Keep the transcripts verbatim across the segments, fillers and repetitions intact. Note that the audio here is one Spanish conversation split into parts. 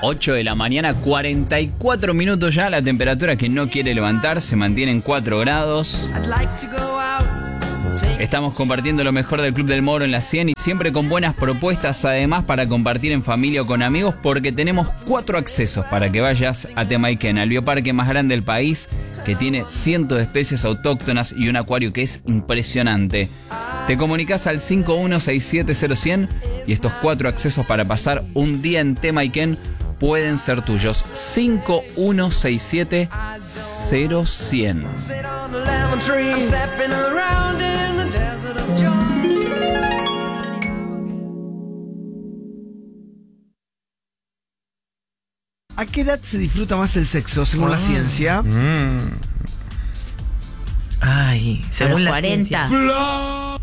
ocho de la mañana, cuarenta y cuatro minutos ya. La temperatura que no quiere levantar se mantiene en cuatro grados. Estamos compartiendo lo mejor del Club del Moro en la cien y siempre con buenas propuestas, además para compartir en familia o con amigos, porque tenemos cuatro accesos para que vayas a Temaiken, al bioparque más grande del país, que tiene cientos de especies autóctonas y un acuario que es impresionante. Te comunicas al cinco uno seis siete cero cien y estos cuatro accesos para pasar un día en Temaiken pueden ser tuyos. cinco uno seis siete cero cien. ¿A qué edad se disfruta más el sexo, según oh. la ciencia? Mm. Ay, según la cuarenta. Ciencia.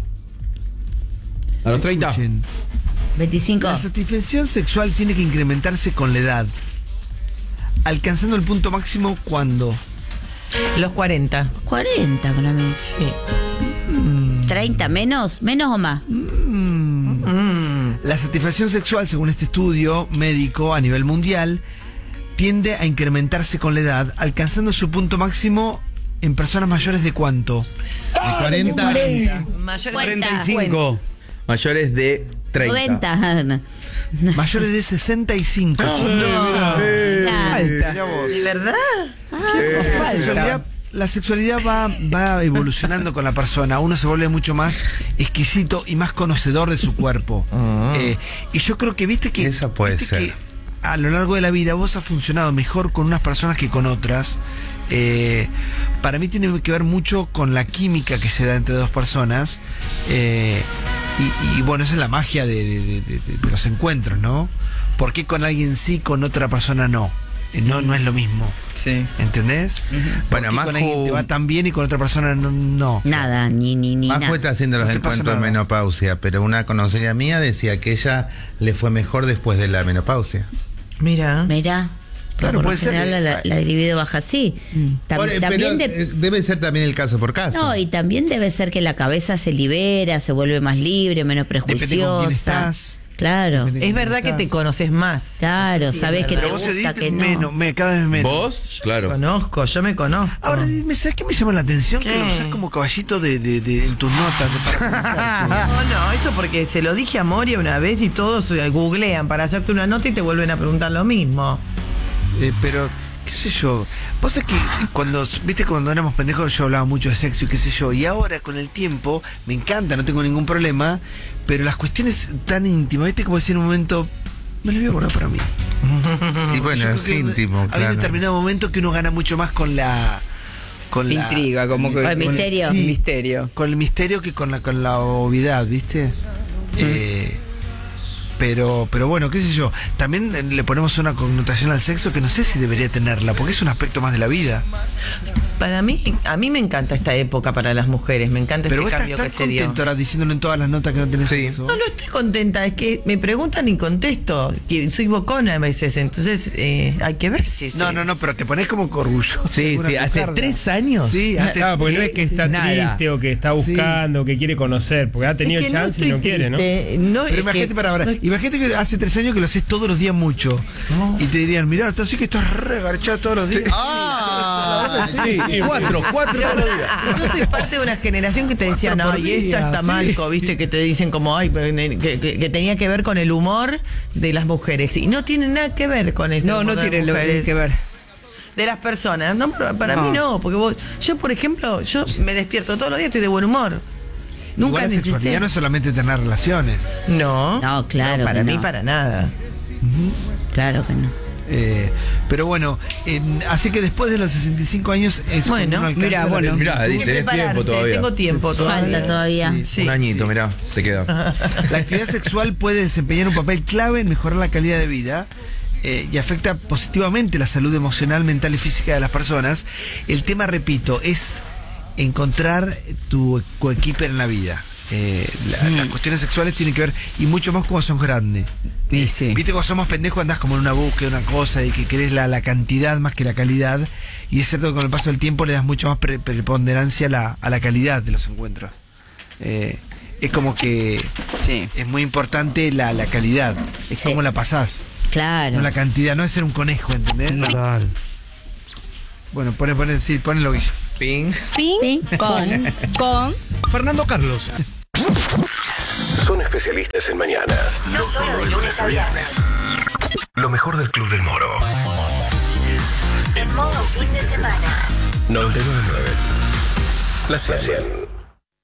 A los treinta. Escuchen. veinticinco. La satisfacción sexual tiene que incrementarse con la edad, alcanzando el punto máximo cuando... Los cuarenta. cuarenta para mí. Sí. Mm. ¿treinta menos? ¿Menos o más? Mm. Mm. La satisfacción sexual, según este estudio médico a nivel mundial, tiende a incrementarse con la edad, alcanzando su punto máximo en personas mayores de ¿cuánto? De cuarenta. Mayores de cuarenta y cinco. Mayores de treinta. noventa. Mayores de sesenta y cinco. No. Eh, Alta. Mirá vos. ¿De verdad? La sexualidad, la sexualidad va, va evolucionando con la persona. Uno se vuelve mucho más exquisito y más conocedor de su cuerpo. Ah. Eh, y yo creo que viste que, Eso puede viste ser. que a lo largo de la vida vos has funcionado mejor con unas personas que con otras. Eh, para mí tiene que ver mucho con la química que se da entre dos personas. Eh, y, y bueno, esa es la magia de, de, de, de, de los encuentros, ¿no? ¿Por qué con alguien sí, con otra persona no? Eh, no, no es lo mismo. Sí. ¿Entendés? Uh-huh. ¿Por Bueno, qué Maju- con alguien te va tan bien y con otra persona no? no? Nada, ni, ni, ni Más nada. está haciendo los No te pasa encuentros de nada. menopausia, pero una conocida mía decía que ella le fue mejor después de la menopausia. Mira. Mirá. Claro, por puede lo ser general que- La, la libido baja así. Tam- Por- pero, también de- eh, debe ser también el caso por caso. No, y también debe ser que la cabeza se libera, se vuelve más libre, menos Depende con quién prejuiciosa. estás. Claro, Depende Es con verdad quién que te estás. conoces más. claro, Sí, sabés es que verdad. te Pero vos gusta, edit que no. menos, me, cada vez menos. ¿Vos? Claro. Conozco, yo me conozco. Ahora, dime, ¿sabes qué me llama la atención? ¿Qué? Que lo usás como caballito de, de, de- en tus notas. De, para comenzar. No, no, eso porque se lo dije a Moria una vez y todos eh, googlean para hacerte una nota y te vuelven a preguntar lo mismo. Eh, pero, qué sé yo. Vos sabés que cuando, viste, cuando éramos pendejos yo hablaba mucho de sexo y qué sé yo. Y ahora con el tiempo, me encanta, no tengo ningún problema. Pero las cuestiones tan íntimas, viste, como decir en un momento, me las voy a guardar para mí. Y bueno, Yo creo es que íntimo, Hay claro. un determinado momento que uno gana mucho más con la... Con la, Intriga, como que. Con el misterio. Sí. Misterio. con el misterio que con la con la obviedad, ¿viste? Eh, pero pero bueno, qué sé yo, también eh, le ponemos una connotación al sexo que no sé si debería tenerla, porque es un aspecto más de la vida. Para mí, a mí me encanta esta época para las mujeres, me encanta Pero vos este estás cambio tan que se dio. contento ahora diciéndolo en todas las notas que no tenés Sí. sexo. No, no estoy contenta, es que me preguntan y contesto. Y soy bocona a veces, entonces eh, hay que ver si... No, no, no, pero te pones como orgulloso. Sí, una sí, hace bujarda. tres años. Sí, hace Claro, porque no es que está nada. triste o que está buscando, que quiere conocer, porque ha tenido Es que chance y no estoy quiere, ¿no? triste, no, Pero es imagínate que- para ahora, no- imagínate que hace tres años que lo haces todos los días mucho. Y te dirían, mirá, esto sí que estás regarchado todos los días. Ah, Sí, cuatro, cuatro todos los días. Yo soy parte de una generación que te decían, Cuatro por ay, esto día, está sí. mal, viste, que te dicen como, ay, que, que- que tenía que ver con el humor de las mujeres. Y no tiene nada que ver con esto. No, no tiene lo que ver. De las personas. No, para para No. mí no, porque vos, yo, por ejemplo, yo me despierto todos los días, estoy de buen humor. Nunca Igual la necesité. sexualidad no es solamente tener relaciones. No. No, claro para que mí, no. para nada. Claro que no. Eh, pero bueno, en- así que después de los sesenta y cinco años es Bueno, cuando uno alcanza mira, la bueno, vida. Mirá, Hay que tenés tiempo prepararse, todavía. Tengo tiempo todavía. Falta todavía. Sí. Sí. Un añito, mirá, te queda. La actividad sexual puede desempeñar un papel clave en mejorar la calidad de vida eh, y afecta positivamente la salud emocional, mental y física de las personas. El tema, repito, es encontrar tu coequiper en la vida. Eh, la- Mm. Las cuestiones sexuales tienen que ver, y mucho más cuando son grandes. Y sí. Viste, cuando somos pendejos andás como en una búsqueda, una cosa, y que querés la, la cantidad más que la calidad. Y es cierto que con el paso del tiempo le das mucha más pre- preponderancia a la, a la calidad de los encuentros. Eh, es como que Sí. es muy importante la, la calidad. Es Sí. cómo la pasás, Claro. no la cantidad. No es ser un conejo, ¿entendés? Total. Bueno, pone, pone, sí, ponelo, Guille. Ping. Ping, con. Con Fernando Carlos. Son especialistas en mañanas. No solo de lunes a viernes. Lo mejor del Club del Moro. En modo fin de semana. noventa y nueve punto nueve. La cien.